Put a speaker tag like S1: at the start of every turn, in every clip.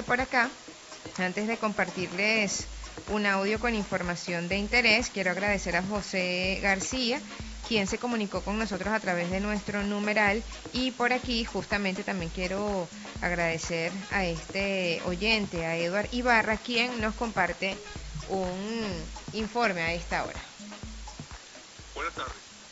S1: por acá. Antes de compartirles un audio con información de interés, quiero agradecer a José García, quien se comunicó con nosotros a través de nuestro numeral, y por aquí justamente también quiero agradecer a este oyente, a Eduard Ibarra, quien nos comparte un informe a esta hora.
S2: Buenas tardes,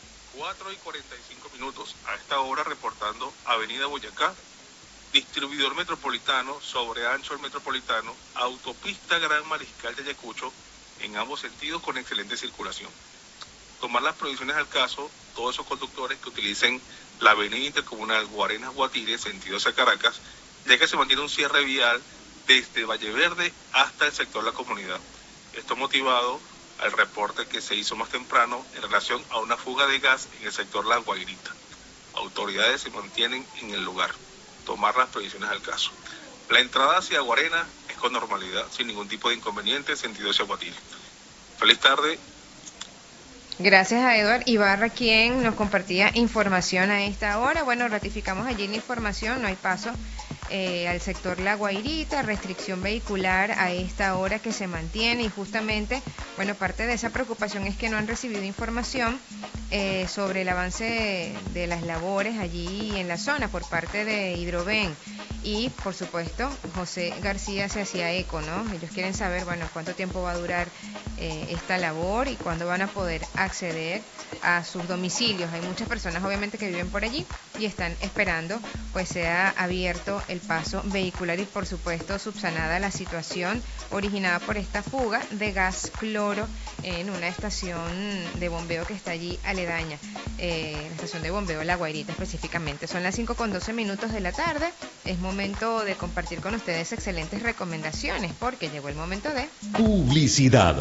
S2: 4:45. A esta hora reportando Avenida Boyacá, distribuidor metropolitano, sobre ancho el metropolitano, autopista Gran Mariscal de Ayacucho, en ambos sentidos con excelente circulación. Tomar las provisiones al caso, todos esos conductores que utilicen la avenida intercomunal Guarenas-Guatire, sentido hacia Caracas, ya que se mantiene un cierre vial desde Valleverde hasta el sector La Comunidad. Esto motivado al reporte que se hizo más temprano en relación a una fuga de gas en el sector La Guairita. Autoridades se mantienen en el lugar. Tomar las previsiones al caso. La entrada hacia Guarena es con normalidad, sin ningún tipo de inconveniente, sentido hacia Guatire. Feliz tarde.
S1: Gracias a Eduard Ibarra, quien nos compartía información a esta hora. Bueno, ratificamos allí la información, no hay paso al sector La Guairita, restricción vehicular a esta hora que se mantiene, y justamente, bueno, parte de esa preocupación es que no han recibido información sobre el avance de las labores allí en la zona por parte de Hidroven. Y, por supuesto, José García se hacía eco, ¿no? Ellos quieren saber, bueno, cuánto tiempo va a durar esta labor y cuándo van a poder acceder a sus domicilios. Hay muchas personas, obviamente, que viven por allí y están esperando, pues, sea abierto el paso vehicular y, por supuesto, subsanada la situación originada por esta fuga de gas cloro en una estación de bombeo que está allí aledaña, la estación de bombeo La Guairita específicamente. Son las 5:12 de la tarde. Es momento de compartir con ustedes excelentes recomendaciones, porque llegó el momento de
S3: publicidad.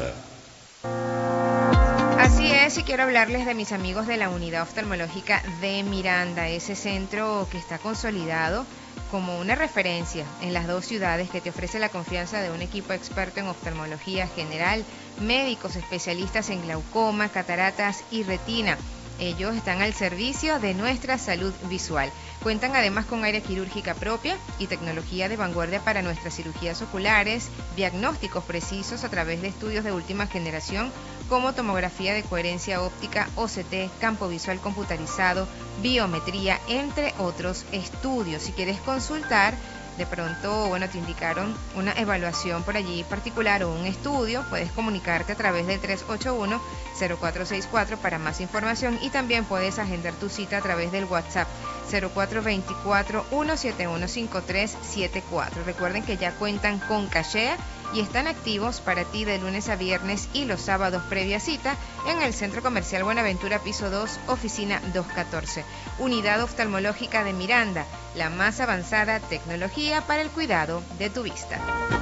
S1: Así es, y quiero hablarles de mis amigos de la Unidad Oftalmológica de Miranda, ese centro que está consolidado como una referencia en las dos ciudades, que te ofrece la confianza de un equipo experto en oftalmología general, médicos especialistas en glaucoma, cataratas y retina. Ellos están al servicio de nuestra salud visual. Cuentan además con área quirúrgica propia y tecnología de vanguardia para nuestras cirugías oculares, diagnósticos precisos a través de estudios de última generación como tomografía de coherencia óptica, OCT, campo visual computarizado, biometría, entre otros estudios. Si quieres consultar, de pronto, bueno, te indicaron una evaluación por allí particular o un estudio, puedes comunicarte a través del 381-0464 para más información, y también puedes agendar tu cita a través del WhatsApp 0424-171-5374. Recuerden que ya cuentan con cachea y están activos para ti de lunes a viernes y los sábados previa cita en el Centro Comercial Buenaventura, piso 2, oficina 214. Unidad Oftalmológica de Miranda, la más avanzada tecnología para el cuidado de tu vista.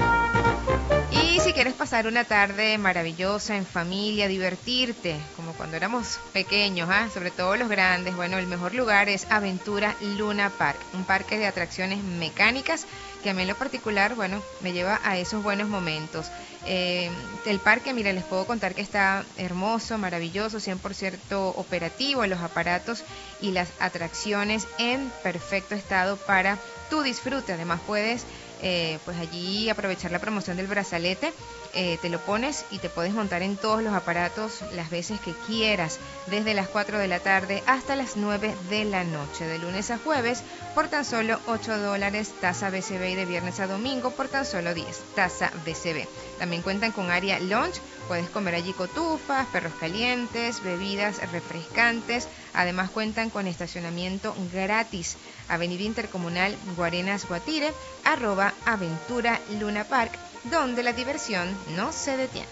S1: Y si quieres pasar una tarde maravillosa en familia, divertirte, como cuando éramos pequeños, sobre todo los grandes, bueno, el mejor lugar es Aventura Luna Park, un parque de atracciones mecánicas que a mí en lo particular, bueno, me lleva a esos buenos momentos. El parque, mira, les puedo contar que está hermoso, maravilloso, 100% operativo, los aparatos y las atracciones en perfecto estado para tu disfrute. Además puedes pues allí aprovechar la promoción del brazalete, te lo pones y te puedes montar en todos los aparatos las veces que quieras, desde las 4 de la tarde hasta las 9 de la noche, de lunes a jueves, por tan solo $8, tasa BCB, y de viernes a domingo por tan solo 10, tasa BCB. También cuentan con área lunch, puedes comer allí cotufas, perros calientes, bebidas refrescantes. Además cuentan con estacionamiento gratis. Avenida Intercomunal Guarenas-Guatire, @Aventura Luna Park, donde la diversión no se detiene.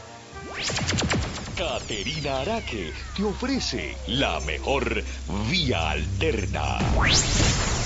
S3: Caterina Araque te ofrece la mejor vía alterna.